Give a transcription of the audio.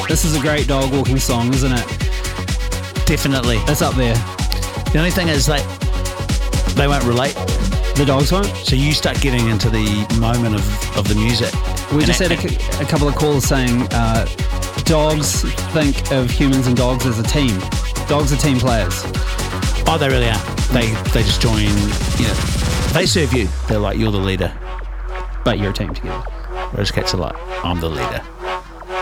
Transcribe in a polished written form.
This is a great dog walking song, isn't it? Definitely. It's up there. The only thing is they won't relate. The dogs won't? So you start getting into the moment of the music. We just had a couple of calls saying dogs think of humans and dogs as a team. Dogs are team players. Oh, they really are. They just join, you know. They serve you. They're like, you're the leader. But you're a team together. Whereas cats are like, I'm the leader.